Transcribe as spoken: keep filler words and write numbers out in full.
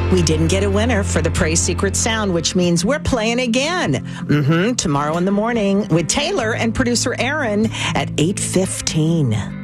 We didn't get a winner for the Praise Secret Sound, which means we're playing again. Mm-hmm. Tomorrow in the morning with Taylor and producer Aaron at eight fifteen.